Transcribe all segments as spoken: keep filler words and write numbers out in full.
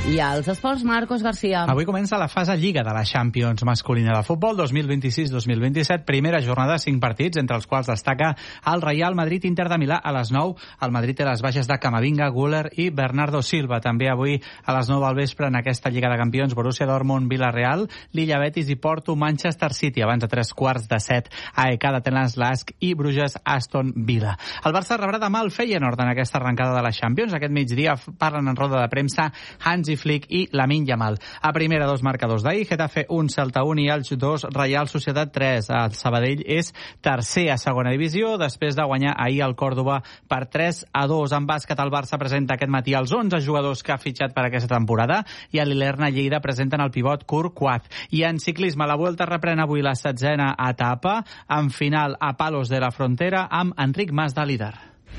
I als esports, Marcos García. Avui comença la fase Lliga de la Champions masculina de futbol dos mil vint-i-sis dos mil vint-i-set. Primera jornada, cinc partits, entre els quals destaca el Real Madrid-Inter de Milà a les nou. El Madrid té les baixes de Camavinga, Güler i Bernardo Silva. També avui a les nou del vespre en aquesta Lliga de Campions, Borussia Dortmund, Villarreal, Lilla Betis i Porto, Manchester City. Abans de tres quarts de set, A E K d'Atenas, Lask i Bruges, Aston Villa. El Barça rebrà demà el Feyenoord en aquesta arrencada de la Champions. Aquest migdia parlen en roda de premsa Hansi Flick i Lamine Yamal. A primera, dos marcadors d'ahir, Getafe un, Celta un i Elx dos, Reial Societat tres. El Sabadell és tercer a segona divisió, després de guanyar ahir el Còrdova per tres a dos. En bàsquet, el Barça presenta aquest matí els onze jugadors que ha fitxat per aquesta temporada i a l'Ilerna Lleida presenten el pivot Kurt Kuat. I en ciclisme, la Vuelta reprèn avui la setzena etapa, en final a Palos de la Frontera, amb Enric Mas de líder.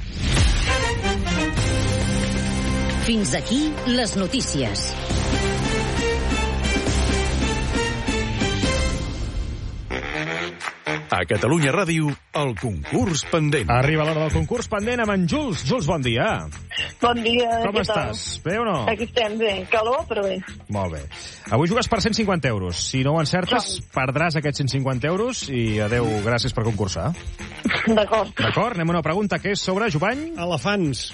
Fins aquí les notícies. A Catalunya Ràdio, el concurs pendent. Arriba l'hora del concurs pendent amb en Jules. Jules, bon dia. Bon dia. Com estàs? Bé o no? Aquí estem bé. Calor, però bé. Molt bé. Avui jugues per cent cinquanta euros. Si no ho encertes, perdràs aquests cent cinquanta euros i adeu, gràcies per concursar. D'acord. D'acord, anem a una pregunta que és sobre, Jovany? Elefants.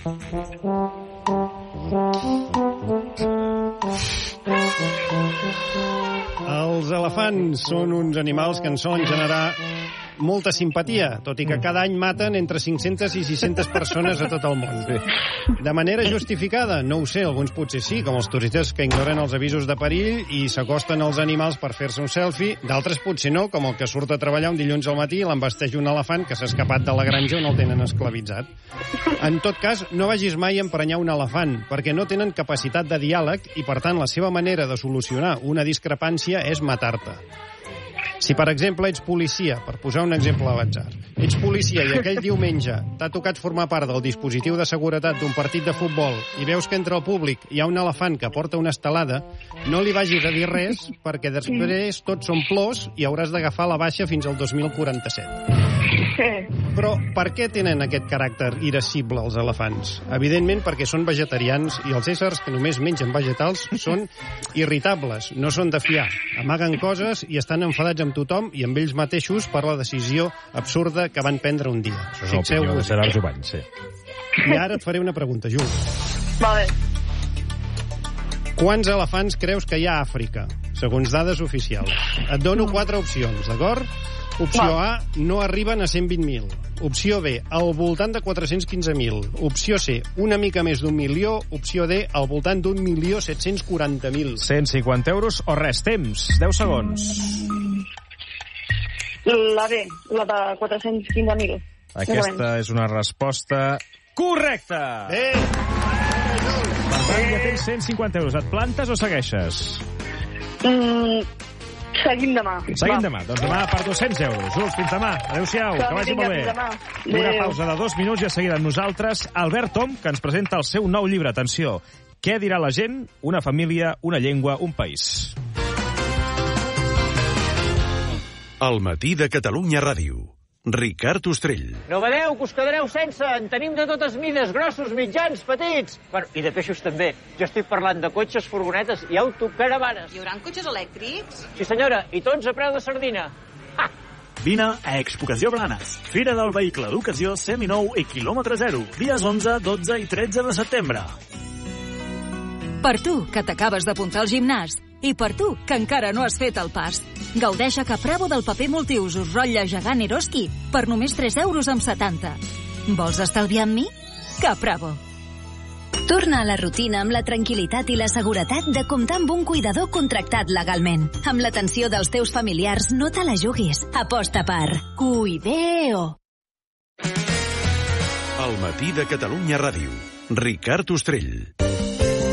Els elefants són uns animals que ens solen generar molta simpatia, tot i que cada any maten entre cinc-centes i sis-centes persones a tot el món. De manera justificada? No ho sé, alguns potser sí, com els turistes que ignoren els avisos de perill i s'acosten als animals per fer-se un selfie. D'altres potser no, com el que surt a treballar un dilluns al matí i l'embesteix un elefant que s'ha escapat de la granja on el tenen esclavitzat. En tot cas, no vagis mai a emprenyar un elefant, perquè no tenen capacitat de diàleg i, per tant, la seva manera de solucionar una discrepància és matar-te. Si, per exemple, ets policia, per posar un exemple a l'atzar, ets policia i aquell diumenge t'ha tocat formar part del dispositiu de seguretat d'un partit de futbol i veus que entre el públic hi ha un elefant que porta una estelada, no li vagis a dir res perquè després tots són plors i hauràs d'agafar la baixa fins al dos mil quaranta-set. Però per què tenen aquest caràcter irascible els elefants? Evidentment perquè són vegetarians i els éssers que només mengen vegetals són irritables, no són de fiar, amaguen coses i estan enfadats amb tothom i amb ells mateixos per la decisió absurda que van prendre un dia. Això és l'opinió de Gerard Jovany, sí. I ara et faré una pregunta, Jules. Vale. Quants elefants creus que hi ha a Àfrica, segons dades oficials? Et dono quatre opcions, d'acord? Opció A, no arriben a cent vint mil. Opció B, al voltant de quatre-cents quinze mil. Opció C, una mica més d'un milió. Opció D, al voltant d'un milió set-cents quaranta mil. cent cinquanta euros o res, temps, deu segons. La B, la de quatre-cents quinze mil. Aquesta és una resposta correcta. Bé! Per tant, ja tens cent cinquanta euros. Et plantes o segueixes? Mm, seguim demà. Seguim demà. Doncs demà per dos-cents euros. Jules, fins demà. Adéu-siau, que vagi molt bé. Una pausa de dos minuts i a seguida amb nosaltres Albert Tom, que ens presenta el seu nou llibre. Atenció, què dirà la gent? Una família, una llengua, un país. Al matí de Catalunya Ràdio. Ricard Ostrell. No vedeu que us quedareu sense? En tenim de totes mides, grossos, mitjans, petits. Bueno, i de peixos també. Jo estic parlant de cotxes, furgonetes i autocaravanes. Hi haurà cotxes elèctrics? Sí, senyora, i tots a preu de sardina. Ha! Vine a Expocació Blanes. Fira del vehicle d'ocasió seminou i quilòmetre zero. Dies onze, dotze i tretze de setembre. Per tu, que t'acabes d'apuntar al gimnàs. I per tu, que encara no has fet el pas. Gaudeix a Capravo del paper multiusos rotlle gegant Eroski per només tres euros amb setanta. Vols estalviar amb mi? Capravo. Torna a la rutina amb la tranquil·litat i la seguretat de comptar amb un cuidador contractat legalment. Amb l'atenció dels teus familiars no te la juguis. Aposta per Cuideo. Al matí de Catalunya Ràdio. Ricard Ostrell.